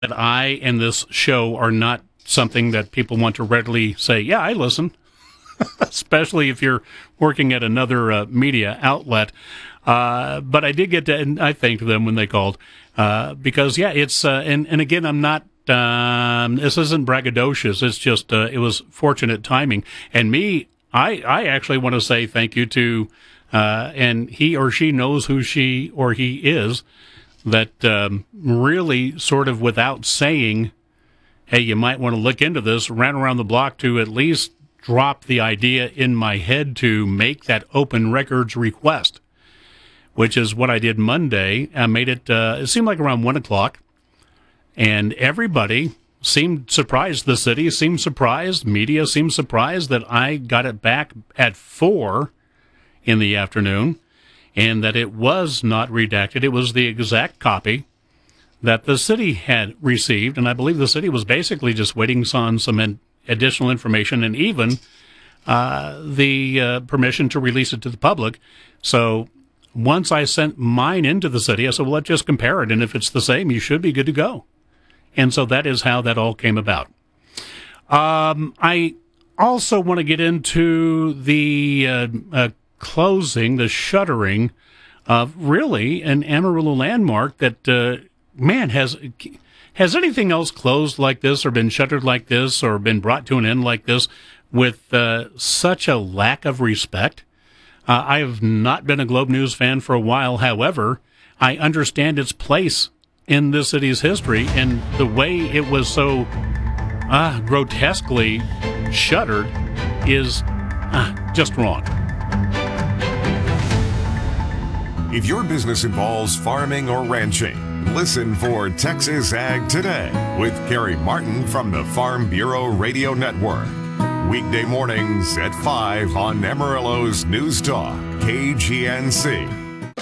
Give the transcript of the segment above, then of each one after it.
that I and this show are not something that people want to readily say, yeah, I listen, especially if you're working at another media outlet. But I did get to, and I thanked them when they called, because, yeah, it's, and again, I'm not, this isn't braggadocious. It's just, it was fortunate timing. And I actually want to say thank you to, and he or she knows who she or he is, that really sort of without saying, hey, you might want to look into this, ran around the block to at least drop the idea in my head to make that open records request, which is what I did Monday. I made it, it seemed like around 1 o'clock, and everybody seemed surprised. The city seemed surprised. Media seemed surprised that I got it back at 4 in the afternoon, and that it was not redacted. It was the exact copy that the city had received, and I believe the city was basically just waiting on some additional information and even the permission to release it to the public. So once I sent mine into the city, I said, well, let's just compare it, and if it's the same, you should be good to go. And so that is how that all came about. I also want to get into the closing, the shuttering of really an Amarillo landmark that, man, has anything else closed like this or been shuttered like this or been brought to an end like this with such a lack of respect? I have not been a Globe News fan for a while. However, I understand its place in this city's history, and the way it was so grotesquely shuttered is just wrong. If your business involves farming or ranching, listen for Texas Ag Today with Carrie Martin from the Farm Bureau Radio Network. Weekday mornings at 5 on Amarillo's News Talk, KGNC.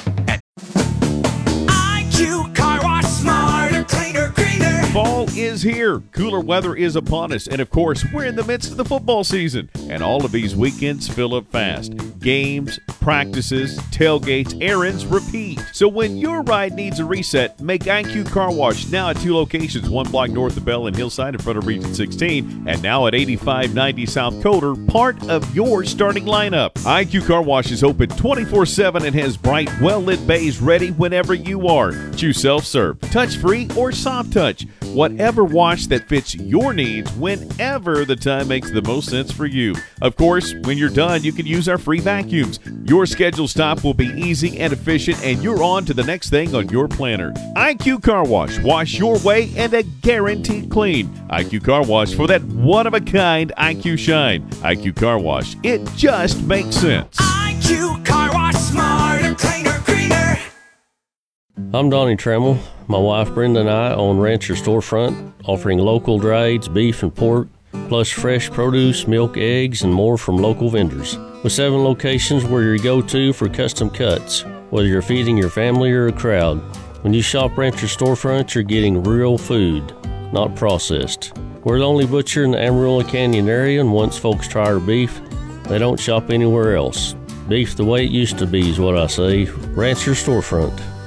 IQ Car Wash, smarter, cleaner, greener. Fall is here. Cooler weather is upon us. And of course, we're in the midst of the football season. And all of these weekends fill up fast. Games, practices, tailgates, errands, repeat. So when your ride needs a reset, make IQ Car Wash now at 2 locations, 1 block north of Bell and Hillside in front of Region 16, and now at 8590 South Coder, part of your starting lineup. IQ Car Wash is open 24/7 and has bright, well-lit bays ready whenever you are. Choose self-serve, touch-free, or soft touch. Whatever wash that fits your needs whenever the time makes the most sense for you. Of course, when you're done, you can use our free vacuums. Your scheduled stop will be easy and efficient, and you're on to the next thing on your planner. IQ Car Wash. Wash your way and a guaranteed clean. IQ Car Wash for that one-of-a-kind IQ shine. IQ Car Wash. It just makes sense. IQ Car Wash, smarter, cleaner, greener. I'm Donnie Trammell. My wife Brenda and I own Rancher Storefront, offering local drieds, beef and pork, plus fresh produce, milk, eggs, and more from local vendors. With 7 locations, we're your go-to for custom cuts, whether you're feeding your family or a crowd. When you shop Rancher Storefront, you're getting real food, not processed. We're the only butcher in the Amarillo Canyon area, and once folks try our beef, they don't shop anywhere else. Beef the way it used to be is what I say. Rancher Storefront.